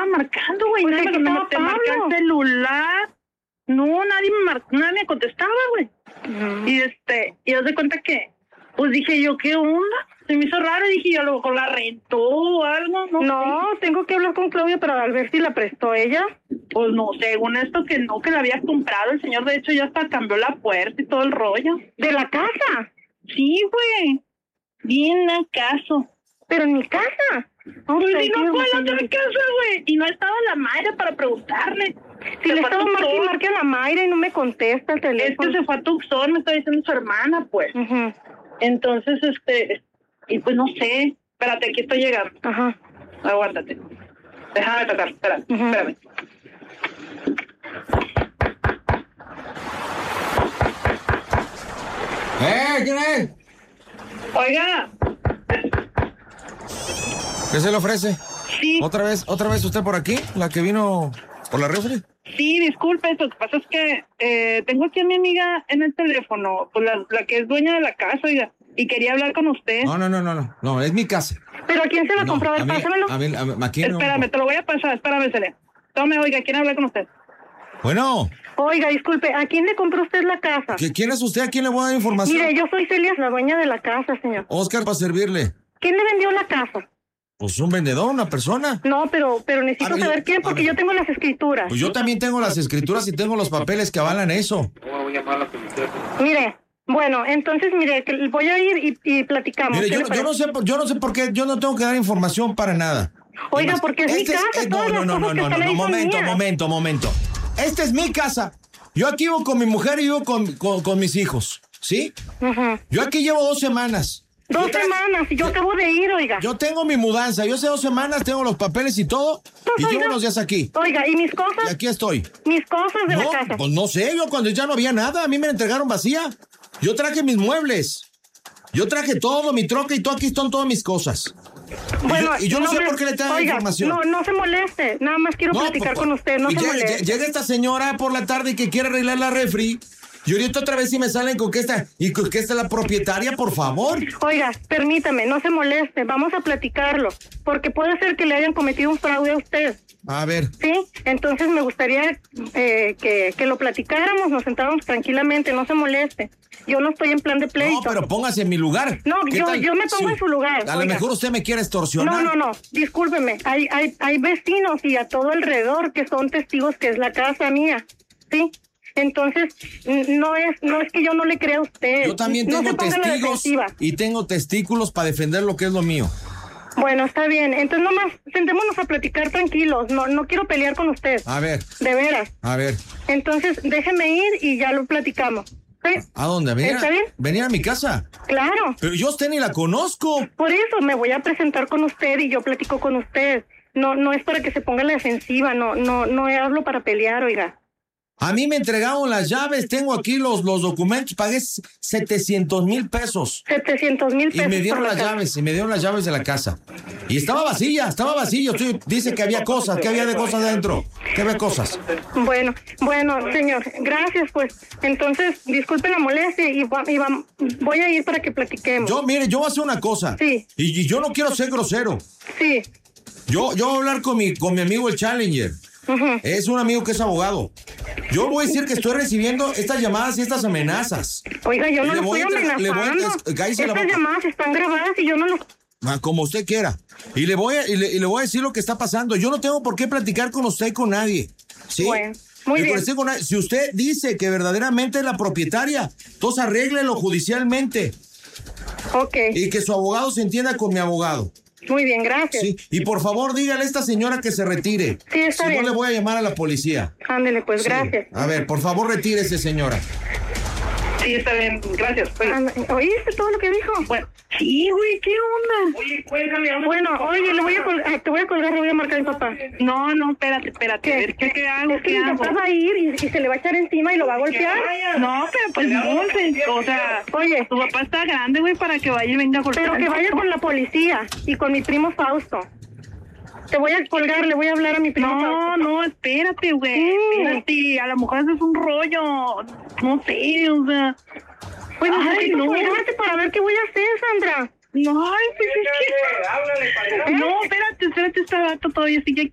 estaba marcando, güey. Pues Nadie aquí me estaba te marqué Pablo. el celular. No, nadie me contestaba, güey. Y y haz de cuenta que, pues dije yo, ¿qué onda? Se me hizo raro y dije yo, a lo mejor la rentó o algo, ¿no? No, tengo que hablar con Claudia para ver si la prestó ella. Pues no, según esto que no, que la había comprado. El señor, de hecho, ya hasta cambió la puerta y todo el rollo. ¿De la casa? Sí, güey. Bien acaso. ¿Pero en mi casa? Pues si no fue a la otra casa, güey. Y no estaba la Mayra para preguntarle. Si le estaba marque a la Mayra y no me contesta el Es teléfono. que se fue a Tucson, me está diciendo su hermana, pues. Ujú. Entonces, y pues no sé. Espérate, aquí estoy llegando. Ajá. Aguántate. Déjame tocar, espérame. ¿Quién es? Oiga. ¿Qué se le ofrece? Sí. ¿Otra vez usted por aquí? ¿La que vino por la refri? Sí, disculpe, lo que pasa es que tengo aquí a mi amiga en el teléfono, pues la que es dueña de la casa, oiga, y quería hablar con usted. No, es mi casa. ¿Pero a quién se la compró? A ver, pásamelo. Aquí no. Espérame, te lo voy a pasar, espérame, Celia. Tome, oiga, ¿quiere hablar con usted? Bueno, Oiga, disculpe, ¿a quién le compró usted la casa? ¿quién es usted? ¿A quién le voy a dar información? Mire, yo soy Celia, la dueña de la casa, señor. Oscar, para servirle. ¿Quién le vendió la casa? Pues un vendedor, una persona. No, pero necesito saber quién, porque yo tengo las escrituras. Pues yo también tengo las escrituras y tengo los papeles que avalan eso. Mire, bueno, entonces, mire, que voy a ir y platicamos. Mire, ¿Qué le yo parece? no sé por qué yo no tengo que dar información para nada. Oiga, porque es mi casa, todas las cosas que están ahí son mías. Momento. Esta es mi casa. Yo aquí vivo con mi mujer y vivo con mis hijos, ¿sí? Ujú. Yo aquí llevo 2 semanas. 2 semanas, y yo acabo de ir, oiga. Yo tengo mi mudanza, yo hace 2 semanas tengo los papeles y todo, y llevo unos días aquí. Oiga, ¿y mis Y cosas? aquí estoy. Mis cosas de la casa. Pues no sé, yo cuando ya no había nada, a mí me la entregaron vacía. Yo traje mis muebles. Yo traje todo, mi troca y todo, aquí están todas mis cosas. Bueno, y yo no sé por qué le traigo información. No se moleste, nada más quiero platicar con usted, no se moleste. Llega esta señora por la tarde que quiere arreglar la refri. Y ahorita otra vez si me salen con que esta es la propietaria, por favor. Oiga, permítame, no se moleste, vamos a platicarlo, porque puede ser que le hayan cometido un fraude a usted. A ver. Sí, entonces me gustaría que lo platicáramos, nos sentáramos tranquilamente, no se moleste. Yo no estoy en plan de pleito. No, pero póngase en mi lugar. No, ¿Qué yo tal? me pongo Sí. en su lugar. A lo oiga. mejor usted me quiere extorsionar. No, discúlpeme, hay vecinos y a todo alrededor que son testigos que es la casa mía, ¿sí? Entonces, no es que yo no le crea a usted. Yo también No tengo se ponga a la testigos defensiva. y tengo testículos para defender lo que es lo mío. Bueno, está bien. Entonces, nomás sentémonos a platicar tranquilos. No quiero pelear con usted. A ver. De veras. A ver. Entonces, déjeme ir y ya lo platicamos. ¿Sí? ¿A dónde? ¿Está bien? Venir a mi casa. Claro. Pero yo a usted ni la conozco. Por eso me voy a presentar con usted y yo platico con usted. No es para que se ponga a la defensiva. No hablo para pelear, oiga. A mí me entregaron las llaves, tengo aquí los documentos, pagué 700,000 pesos. 700,000 pesos. Y me dieron por la las casa. llaves, de la casa. Y estaba vacía. Usted dice que había cosas, que había de cosas dentro. Que había cosas. Bueno, señor, gracias, pues. Entonces, disculpe la molestia y voy a ir para que platiquemos. Mire, yo voy a hacer una cosa. Sí. Y yo no quiero ser grosero. Sí. Yo voy a hablar con mi amigo el Challenger. Ujú. Es un amigo que es abogado. Yo voy a decir que estoy recibiendo estas llamadas y estas amenazas. Oiga, yo no Le lo voy estoy a- le voy a- amenazando. cállese la Estas boca. llamadas están grabadas y yo no lo... Como usted quiera. Y le voy a decir lo que está pasando. Yo no tengo por qué platicar con usted y con nadie. ¿Sí? Bueno, muy Ni con bien. usted y con nadie. Si usted dice que verdaderamente es la propietaria, entonces arréglelo judicialmente. Ok, Y que su abogado se entienda con mi abogado. muy bien, gracias. Sí. Y por favor, dígale a esta señora que se retire. Sí, está si bien. no, le voy a llamar a la policía. Ándele, pues, Sí. gracias. A ver, por favor, retírese, señora. Sí, está bien, gracias. ¿Oíste todo lo que dijo? Bueno, sí, güey, ¿qué onda? Oye, cuélgame. Bueno, oye, te voy a colgar, le voy a marcar a mi papá. No, espérate. A ver, ¿qué hago? Es que ¿Qué mi hago? papá va a ir y se le va a echar encima y lo va a golpear. No, pero pues no, o sea, Oye, tu papá está grande, güey, para que vaya y venga a golpear. pero que vaya con la policía y con mi primo Fausto. Te voy a colgar, le voy a hablar a mi primo Fausto. No, espérate, güey. Sí. Espérate, a lo mejor eso es un rollo. No sé, o sea. Pues Ay, necesito no. colgarte para ver qué voy a hacer, Sandra. No, ay, pues es que. No, espérate, está vato todavía sigue